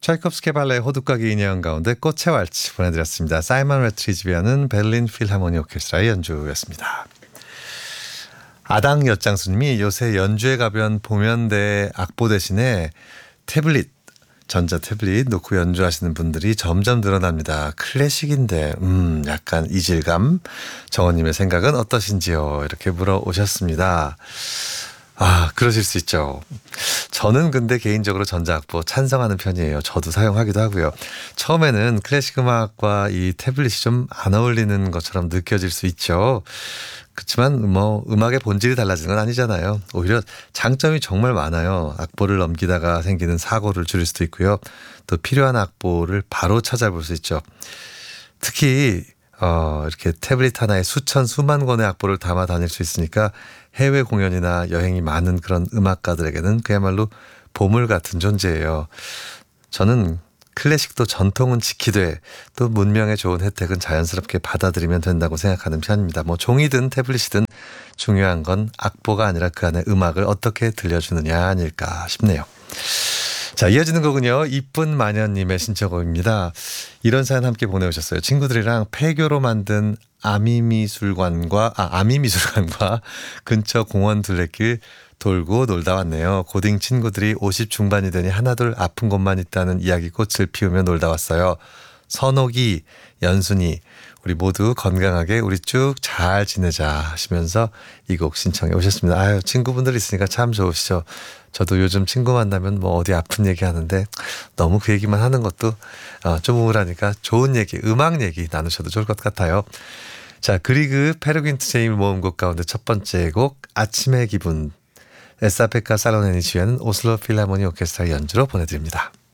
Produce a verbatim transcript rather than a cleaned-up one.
차이콥스키 발레의 호두까기 인형 가운데 꽃의 왈츠 보내드렸습니다. 사이먼 레트리지비아는 베를린 필하모니 오케스트라의 연주였습니다. 아당 엿장수님이 요새 연주회 가변 보면대 악보 대신에 태블릿, 전자 태블릿 놓고 연주하시는 분들이 점점 늘어납니다. 클래식인데 음 약간 이질감. 정원님의 생각은 어떠신지요? 이렇게 물어오셨습니다. 아, 그러실 수 있죠. 저는 근데 개인적으로 전자악보 찬성하는 편이에요. 저도 사용하기도 하고요. 처음에는 클래식 음악과 이 태블릿이 좀 안 어울리는 것처럼 느껴질 수 있죠. 그렇지만 뭐 음악의 본질이 달라지는 건 아니잖아요. 오히려 장점이 정말 많아요. 악보를 넘기다가 생기는 사고를 줄일 수도 있고요. 또 필요한 악보를 바로 찾아볼 수 있죠. 특히 어, 이렇게 태블릿 하나에 수천 수만 권의 악보를 담아 다닐 수 있으니까 해외 공연이나 여행이 많은 그런 음악가들에게는 그야말로 보물 같은 존재예요. 저는 클래식도 전통은 지키되 또 문명의 좋은 혜택은 자연스럽게 받아들이면 된다고 생각하는 편입니다. 뭐 종이든 태블릿이든 중요한 건 악보가 아니라 그 안에 음악을 어떻게 들려주느냐 아닐까 싶네요. 자, 이어지는 곡은요. 이쁜 마녀님의 신청곡입니다. 이런 사연 함께 보내오셨어요. 친구들이랑 폐교로 만든 아미미술관과 아 아미미술관과 근처 공원 둘레길 돌고 놀다 왔네요. 고딩 친구들이 오십 중반이 되니 하나둘 아픈 곳만 있다는 이야기꽃을 피우며 놀다 왔어요. 선옥이, 연순이 우리 모두 건강하게 우리 쭉 잘 지내자 하시면서 이 곡 신청해 오셨습니다. 아유, 친구분들 있으니까 참 좋으시죠. 저도 요즘 친구 만나면 뭐 어디 아픈 얘기 하는데 너무 그 얘기만 하는 것도 좀 우울하니까 좋은 얘기, 음악 얘기 나누셔도 좋을 것 같아요. 자, 그리그 페르귄트 제임 모음곡 가운데 첫 번째 곡 아침의 기분, 에스타 페카 살로네니 지휘하는 오슬로 필하모니 오케스트라 연주로 보내드립니다.